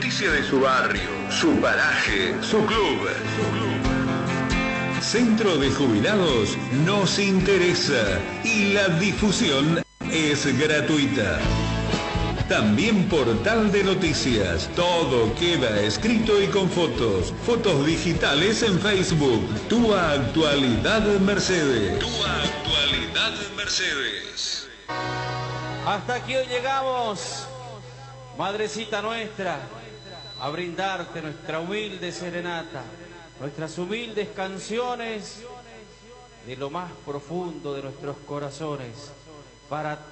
noticia de su barrio, su paraje, su club. Centro de Jubilados nos interesa y la difusión es gratuita. También portal de noticias. Todo queda escrito y con fotos. Fotos digitales en Facebook. Tu Actualidad Mercedes. Tu Actualidad Mercedes. Hasta aquí hoy llegamos, Madrecita nuestra, a brindarte nuestra humilde serenata, nuestras humildes canciones de lo más profundo de nuestros corazones, para